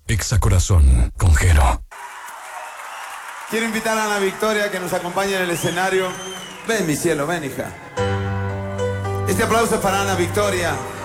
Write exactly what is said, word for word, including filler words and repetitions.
Exacorazón con Jero. Quiero invitar a Ana Victoria que nos acompañe en el escenario. Ven, mi cielo, ven, hija. Este aplauso es para Ana Victoria.